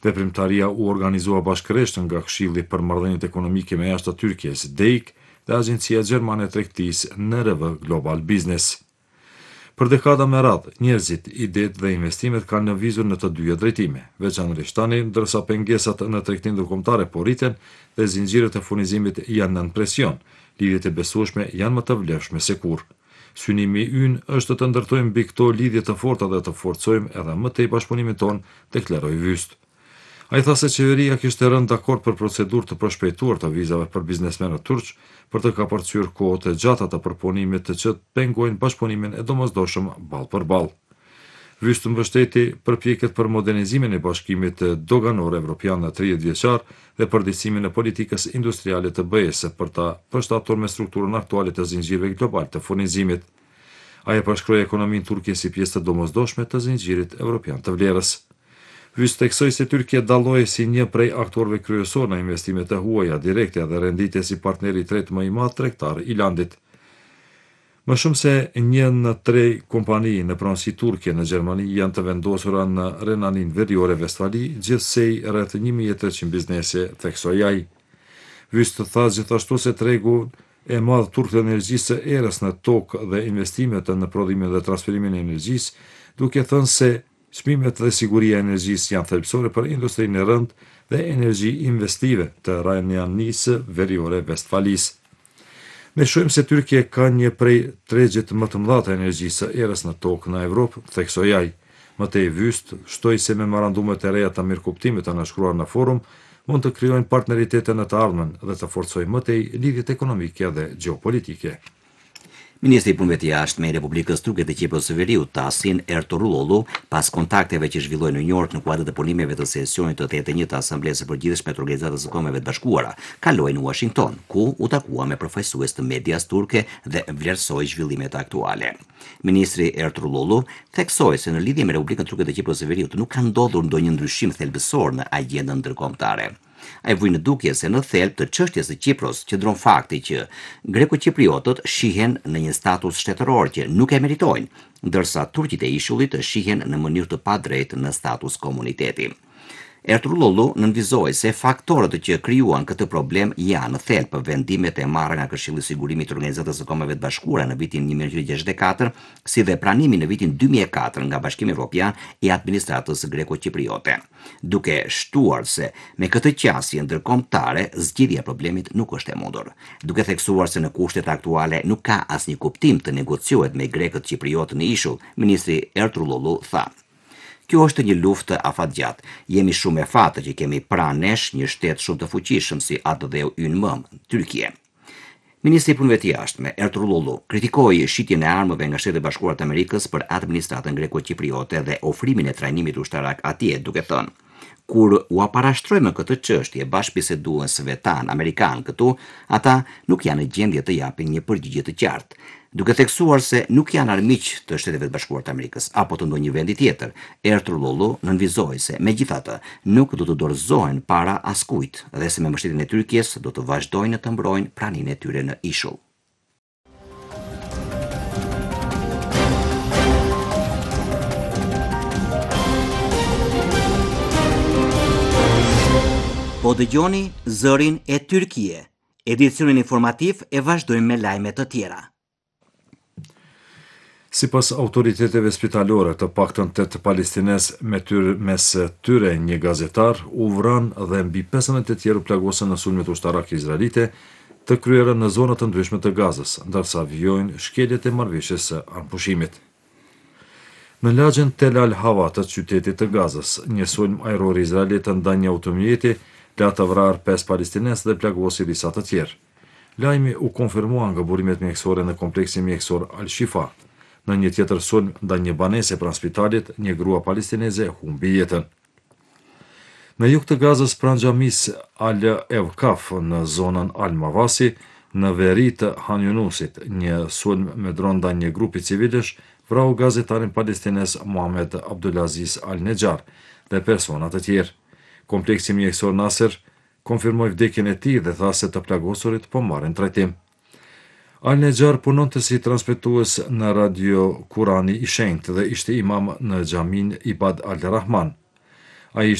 Veprimtaria u organizua bashkëresht nga Këshilli për Marrëdhëniet Ekonomike me Jashtë të Turqisë, DEIK, dhe Agjencia Gjermane e Tregtisë NRW Global Business. Për dekada me radhë, njerëzit, idetë dhe investimet kanë lëvizur në të dyja drejtime, veçanërisht tani, ndërsa pengesat në tregtinë ndërkombëtare po rriten dhe zinxhirët e furnizimit janë nën presion, lidhjet e besueshme janë më të vlefshme se kurrë. Synimi ynë është të ndërtojmë mbi këto lidhje të forta dhe të forcojmë edhe më tej bashkëpunimin ton, deklaroi Vyst. Ai tha se qeveria kishte rënë dakord për procedurë të përshpejtuar të vizave për biznesmenët turq për të kapërcyer kohë të gjata të përpunimit të që pengojnë bashkëpunimin e domosdoshëm ballë për ballë. Vyst mbështeti përpjekjet për modernizimin e bashkimit doganor evropian në 30 vjeçar dhe përditësimin e politikës industriale të BE-s për ta përshtatur me strukturën aktuale të zinxhirëve global të furnizimit. Ai e përshkroi ekonominë turke si pjesë të domosdoshme të zinxhirit evropian të vlerës. Vyst theksoi se Turqia dallohej si një prej aktorëve kryesor në investimet e huaja direkte dhe renditej si partneri i tretë më i madh tregtar i landit. Më shumë se 1 në 3 kompani në pronësi turke në Gjermani janë të vendosura në Renanin Veriore Vestfali, gjithsej rreth 1300 biznese, theksoi ai. Vyst tha gjithashtu se tregu e madh turk të energjisë së erës në tokë dhe investimet në prodhimin dhe transferimin e energjisë, duke thënë se çmimet dhe siguria e energjisë janë thelbësore për industrinë e rëndë dhe energji investive të Rhenanisë Veriore Vestfalisë. Ne shohim se Turqia ka një prej tregjet më të mëdha të energjisë së erës në tokë në Evropë, theksoi ai. Mëtej Vyst shtoi se memorandumet e reja të mirëkuptimit të nënshkruar në forum mund të krijojnë partneritete në të ardhmen dhe të forcojnë mëtej lidhjet ekonomike dhe gjeopolitike. Ministri i Punëve të Jashtme i Republikës Turke të Kipros së Veriut, Tahsin Ertuğruloglu, pas kontakteve që zhvilloi në New York në kuadër të punimeve të sesionit të 81 të Asamblesë së Përgjithshme të Organizatës së Kombeve të Bashkuara, kaloi në Washington, ku u takua me përfaqësues të medias turke dhe vlerësoi zhvillimet aktuale. Ministri Ertuğruloglu theksoi se në lidhje me Republikën Turke të Kipros së Veriut nuk ka ndodhur ndonjë ndryshim thelbësor në agjendën ndërkombëtare. Ai vui në dukje se në thelb të çështjes së Kipros qëndron fakti që greko-kipriotët shihen në një status shtetëror që nuk e meritojnë, ndërsa turqit e ishullit shihen në mënyrë të padrejtë në status komuniteti. Ertuğruloglu nënvizoi se faktorët që krijuan këtë problem janë në thelb vendimet e marra nga Këshilli i Sigurimit të Organizatës së Kombeve të Bashkuara në vitin 1964, si dhe pranimi në vitin 2004 nga Bashkimi Evropian i administratës greko-kipriote, duke shtuar se me këtë qasje ndërkombëtare zgjidhja e problemit nuk është e mundur. Duke theksuar se në kushtet aktuale nuk ka asnjë kuptim të negociohet me grekët kipriotë në ishull, ministri Ertuğruloglu tha: "Kjo është një luftë afatgjatë. Jemi shumë e fatë që kemi pranë nesh një shtet shumë të fuqishëm si ATD-u ynë mëm, Turqia." Ministri i Punëve të Jashtme Ertuğruloglu kritikoi shitjen e armëve nga Shtetet e Bashkuara të Amerikës për administratën greko-kipriote dhe ofrimin e trajnimit ushtarak atje, duke thënë: "Kur u parashtrojmë këtë çështje bashkëbiseduesve tan amerikan këtu, ata nuk janë në gjendje të japin një përgjigje të qartë." Duke theksuar se nuk janë armiq të Shteteve të Bashkuara të Amerikës apo të ndonjë vendi tjetër, Ertuğruloglu nënvizoi se megjithatë nuk do të dorëzohen para askujt dhe se me mbështetjen e Turqisë do të vazhdojnë të mbrojnë praninë e tyre në ishull. Po dëgjoni Zërin e Turqie. Edicionin informativ e vazhdojmë me lajme të tjera. Sipas autoriteteve spitalore, të paktën 8 palestinez mes tyre një gazetar u vran dhe mbi 15 të tjerë u plagosën në sulmet ushtarake izraelite të kryera në zonat të ndryshme të Gazës, ndërsa vijojnë shkeljet e marrëveshjes së anëpushimit. Në lagjen Tel Al Hava të qytetit të Gazës, një sulm ajror izraelit ndaj një automjeti la të vrarë 5 palestinez dhe plagosi disa të tjerë. Lajmi u konfirmua nga burimet mjekësore në kompleksin mjekësor Al-Shifa. Në një tjetër sulm ndaj një banese pranë spitalit, një grua palestineze humbi jetën. Në jug të Gazës pranë xhamisë Al-Evkaf në zonën Al-Mawasi, në veri të Han Yunusit, një sulm me dron ndaj një grupi civilësh vrau gazetarin palestinez Mohamed Abdulaziz Al-Nejar dhe persona të tjerë. Kompleksi mjekësor Nasser konfirmoi vdekjen e tij dhe tha se të plagosurit po marrin trajtim. Al-Nejar punonte si transmetues në Radio Kurani i Shenjtë dhe ishte imam në xhamin Ibad al-Rahman. Ai ishte